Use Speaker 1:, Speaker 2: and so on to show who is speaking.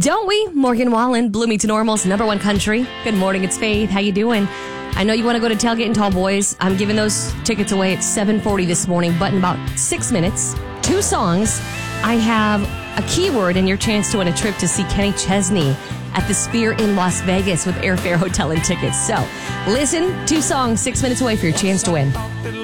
Speaker 1: Don't we? Morgan Wallen, Blooming to Normal's number one country. Good morning, it's Faith. How you doing? I know you want to go to Tailgate and Tall Boys. I'm giving those tickets away at 7:40 this morning, but in about 6 minutes, 2 songs. I have a keyword and your chance to win a trip to see Kenny Chesney at the Sphere in Las Vegas with airfare, hotel, and tickets. So listen, 2 songs, 6 minutes away for your chance to win.